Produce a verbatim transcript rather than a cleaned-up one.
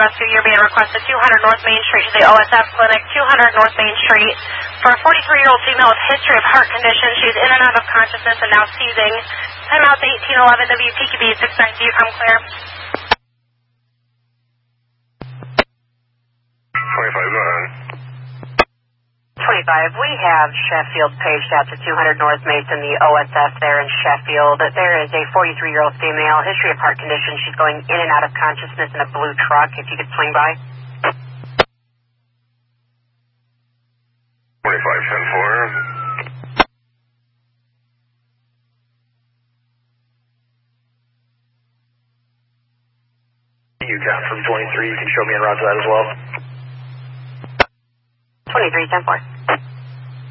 rescue. You're being requested two hundred North Main Street to the O S F clinic, two hundred North Main Street for a forty-three-year-old female with history of heart condition. She's in and out of consciousness and now seizing. Time out to eighteen eleven W P Q B six nine, do you come clear? twenty-five, go ahead. twenty-five, we have Sheffield paged out to two hundred North Mason, the O S F there in Sheffield. There is a forty-three-year-old female, history of heart condition. She's going in and out of consciousness in a blue truck. If you could swing by. twenty-five, ten four. You count from twenty-three. You can show me en route to that as well. twenty-three, ten four.